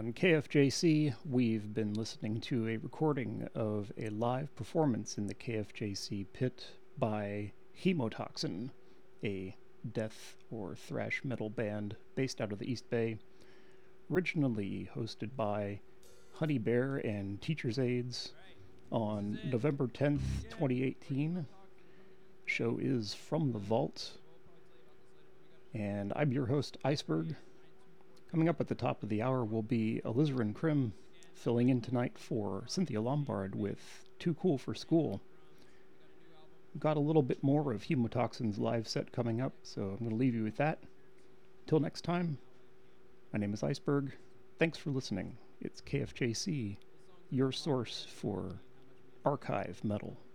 On KFJC, we've been listening to a recording of a live performance in the KFJC pit by Hemotoxin, a death or thrash metal band based out of the East Bay, originally hosted by Honey Bear and Teacher's Aids on November 10th, 2018. Show is From the Vault, and I'm your host, Iceberg. Coming up at the top of the hour will be Alizarin Krim, filling in tonight for Cynthia Lombard with Too Cool for School. We've got a little bit more of Hemotoxin's live set coming up, so I'm going to leave you with that. Till next time, my name is Iceberg. Thanks for listening. It's KFJC, your source for archive metal.